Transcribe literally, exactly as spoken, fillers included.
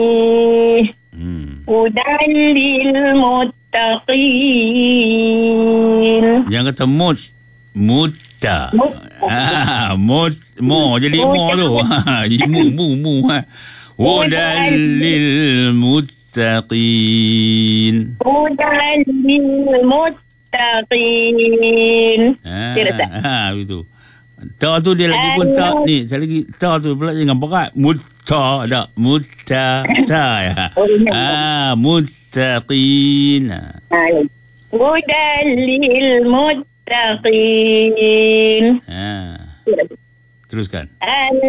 Hmm. Hudan lil muttaqin. Jangan kata mut. Mutta. Mut. Ah, mut. Mo. Jadi mo tu. mu, mu, mu. Ha. Hudan lil muttaqin. Hudan lil muttaqin. Ah, Tidak tak? ha, begitu. Ta tu dia lagi pun tak ni. Saya lagi ta tu pula jangan berat. Mutta tak. Mutta. Ta ya. Ah, muttaqin. Hudan lil muttaqin. Ah. Teruskan.